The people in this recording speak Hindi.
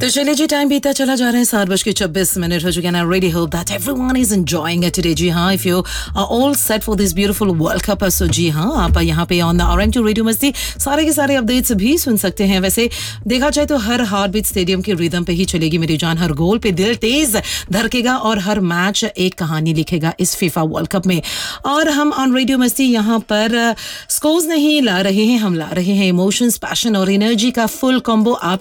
तो चलिए जी, टाइम बीता चला जा रहा है, 7:26 हो चुके हैं. Really hope that everyone is enjoying it today. जी हाँ, if you are all set for this beautiful World Cup, so जी हाँ, आप यहाँ पे on the RM2 रेडियो मस्ती सारे के सारे अपडेट्स भी सुन सकते हैं. वैसे देखा जाए तो हर हार्टबीट स्टेडियम के रिदम पे ही चलेगी मेरी जान, हर गोल पे दिल तेज धड़केगा और हर मैच एक कहानी लिखेगा इस फीफा वर्ल्ड कप में. और हम ऑन रेडियो मस्ती यहाँ पर स्कोर्स नहीं ला रहे हैं, हम ला रहे हैं इमोशंस, पैशन और एनर्जी का फुल कॉम्बो आप